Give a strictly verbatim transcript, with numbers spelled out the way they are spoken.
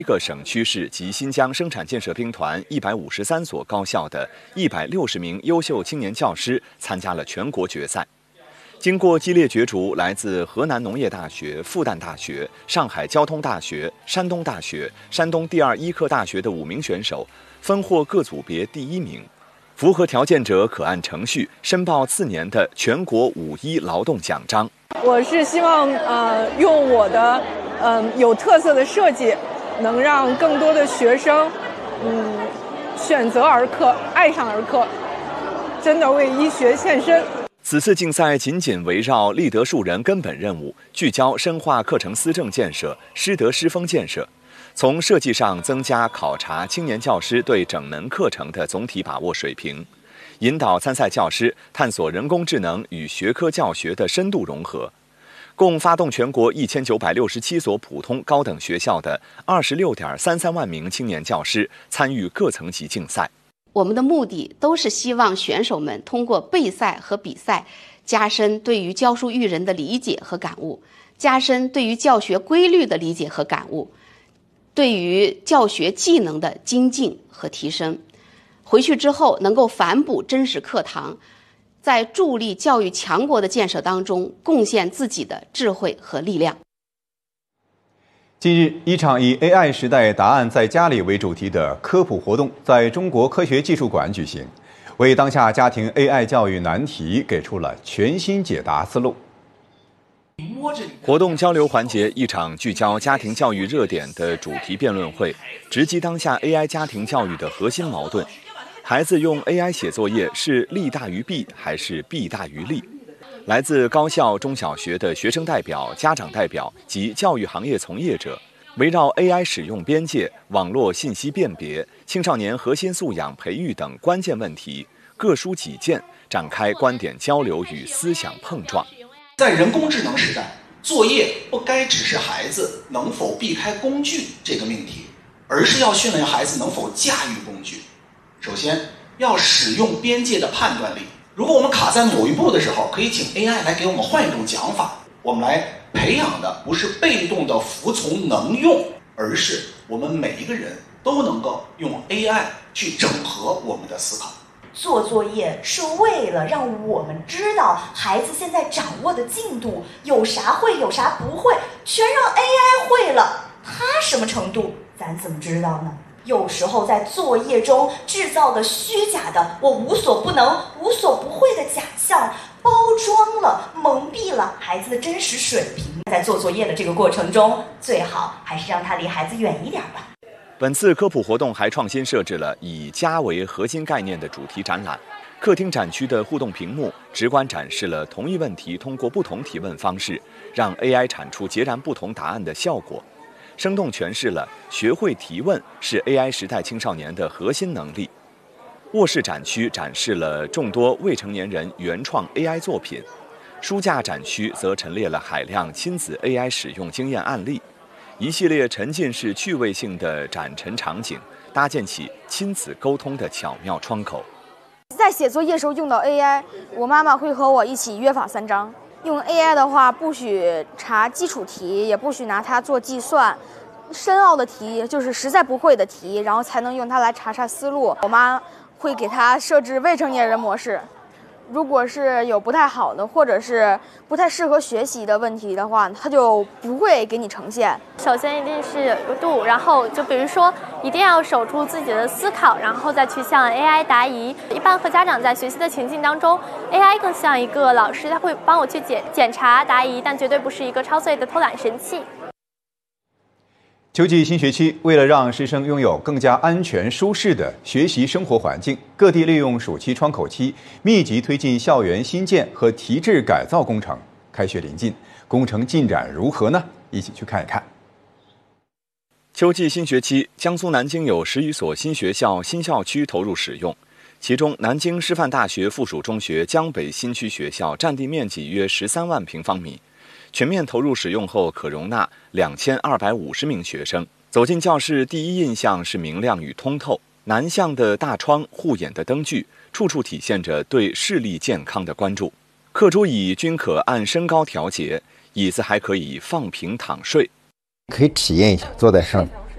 一个省区市及新疆生产建设兵团一百五十三所高校的一百六十名优秀青年教师参加了全国决赛。经过激烈角逐，来自河南农业大学、复旦大学、上海交通大学、山东大学、山东第二医科大学的五名选手分获各组别第一名。符合条件者可按程序申报次年的全国五一劳动奖章。 我是希望呃用我的嗯、呃、有特色的设计，能让更多的学生嗯选择儿科，爱上儿科，真的为医学献身。 此次竞赛紧紧围绕立德树人根本任务，聚焦深化课程思政建设、师德师风建设，从设计上增加考察青年教师对整门课程的总体把握水平，引导参赛教师探索人工智能与学科教学的深度融合。共发动全国一千九百六十七所普通高等学校的二十六点三三万名青年教师参与各层级竞赛。 我们的目的都是希望选手们通过备赛和比赛，加深对于教书育人的理解和感悟，加深对于教学规律的理解和感悟，对于教学技能的精进和提升。回去之后能够反哺真实课堂，在助力教育强国的建设当中贡献自己的智慧和力量。 近日，一场以 A I 时代答案在家里为主题的科普活动在中国科学技术馆举行，为当下家庭 A I 教育难题给出了全新解答思路。 活动交流环节，一场聚焦家庭教育热点的主题辩论会，直击当下 A I 家庭教育的核心矛盾：孩子用 A I 写作业是利大于弊，还是弊大于利？来自高校、中小学的学生代表、家长代表及教育行业从业者，围绕 A I 使用边界、网络信息辨别、青少年核心素养培育等关键问题，各抒己见，展开观点交流与思想碰撞。 在人工智能时代，作业不该只是孩子能否避开工具这个命题，而是要训练孩子能否驾驭工具。首先，要使用边界的判断力。如果我们卡在某一步的时候，可以请 A I 来给我们换一种讲法。我们来培养的不是被动的服从能用，而是我们每一个人都能够用 A I 去整合我们的思考。 做作业是为了让我们知道孩子现在掌握的进度，有啥会有啥不会，全让 A I 会了，他什么程度咱怎么知道呢？有时候在作业中制造的虚假的我无所不能无所不会的假象，包装了蒙蔽了孩子的真实水平。在做作业的这个过程中，最好还是让他离孩子远一点吧。 本次科普活动还创新设置了以家为核心概念的主题展览，客厅展区的互动屏幕直观展示了同一问题通过不同提问方式，让 A I 产出截然不同答案的效果，生动诠释了学会提问是 A I 时代青少年的核心能力。卧室展区展示了众多未成年人原创 A I 作品，书架展区则陈列了海量亲子 A I 使用经验案例。一系列沉浸式趣味性的展陈场景，搭建起亲子沟通的巧妙窗口。 在写作业时候用到 A I， 我妈妈会和我一起约法三章。用 A I 的话，不许查基础题，也不许拿它做计算。深奥的题就是实在不会的题，然后才能用它来查查思路。我妈会给它设置未成年人模式。如果是有不太好的，或者是不太适合学习的问题的话，它就不会给你呈现。 首先一定是有一个度，然后就比如说一定要守住自己的思考，然后再去向 A I 答疑。一般和家长在学习的情境当中 ，A I 更像一个老师，他会帮我去检检查答疑，但绝对不是一个操碎的偷懒神器。 秋季新学期，为了让师生拥有更加安全舒适的学习生活环境，各地利用暑期窗口期，密集推进校园新建和提质改造工程。开学临近，工程进展如何呢？一起去看一看。 秋季新学期，江苏南京有十余所新学校、新校区投入使用，其中南京师范大学附属中学江北新区学校占地面积约十三万平方米。全面投入使用后，可容纳两千二百五十名学生。走进教室，第一印象是明亮与通透。南向的大窗、护眼的灯具，处处体现着对视力健康的关注。课桌椅均可按身高调节，椅子还可以放平躺睡。 可以体验一下坐在上